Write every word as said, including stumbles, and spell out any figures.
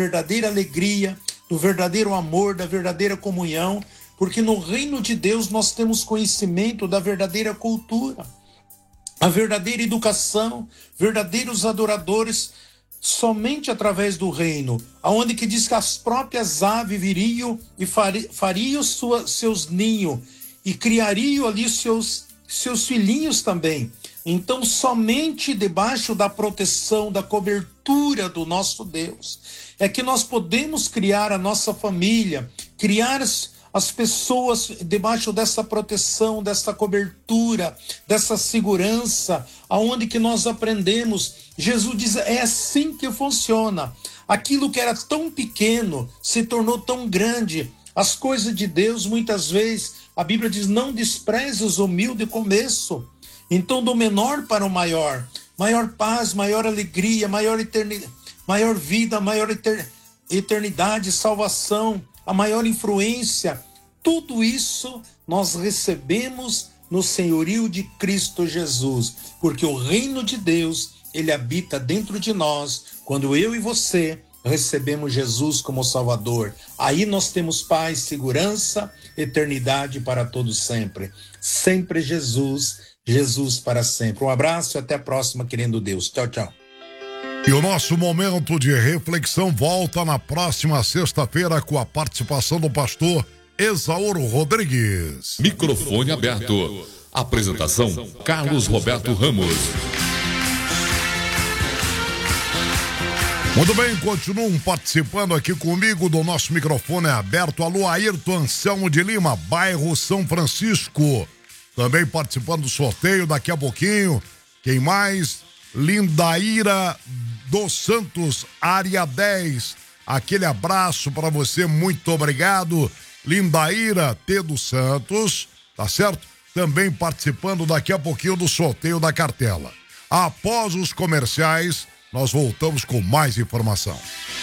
verdadeira alegria, do verdadeiro amor, da verdadeira comunhão, porque no reino de Deus nós temos conhecimento da verdadeira cultura, a verdadeira educação, verdadeiros adoradores, somente através do reino, aonde que diz que as próprias aves viriam e fariam sua, seus ninhos e criariam ali seus, seus filhinhos também. Então, somente debaixo da proteção, da cobertura do nosso Deus, é que nós podemos criar a nossa família, criar as, as pessoas debaixo dessa proteção, dessa cobertura, dessa segurança, aonde que nós aprendemos. Jesus diz, é assim que funciona. Aquilo que era tão pequeno se tornou tão grande. As coisas de Deus, muitas vezes, a Bíblia diz, não despreze os humildes começo. Então, do menor para o maior, maior paz, maior alegria, maior, eterni... maior vida, maior eter... eternidade, salvação, a maior influência, tudo isso nós recebemos no senhorio de Cristo Jesus, porque o reino de Deus, ele habita dentro de nós, quando eu e você recebemos Jesus como Salvador. Aí nós temos paz, segurança, eternidade para todos sempre. Sempre Jesus, Jesus para sempre. Um abraço e até a próxima, querendo Deus. Tchau, tchau. E o nosso momento de reflexão volta na próxima sexta-feira com a participação do pastor Esauro Rodrigues. Microfone aberto. Apresentação, Carlos Roberto Ramos. Muito bem, continuam participando aqui comigo do nosso microfone aberto. Alô, Ayrton Anselmo de Lima, bairro São Francisco. Também participando do sorteio daqui a pouquinho. Quem mais? Lindaíra dos Santos, área dez. Aquele abraço para você, muito obrigado. Lindaíra T dos Santos, tá certo? Também participando daqui a pouquinho do sorteio da cartela. Após os comerciais, nós voltamos com mais informação.